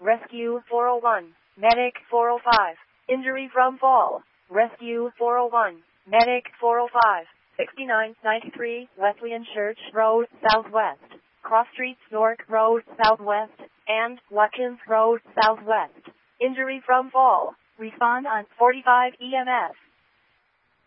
Rescue 401, Medic 405. Injury from fall. Rescue 401, Medic 405. 6993 Wesleyan Church Road, Southwest. Cross Streets York Road, Southwest. And Watkins Road, Southwest. Injury from fall. Respond on 45 EMS.